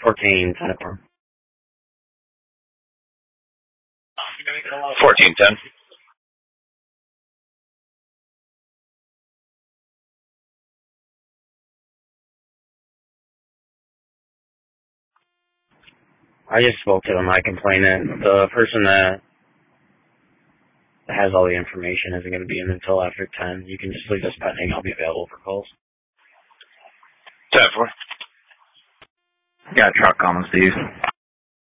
14, 10 o'clock. 1410. I just spoke to them. I complained that the person that has all the information isn't going to be in until after 10. You can just leave this pending. I'll be available for calls. 10-4. Got a truck calling, Steve.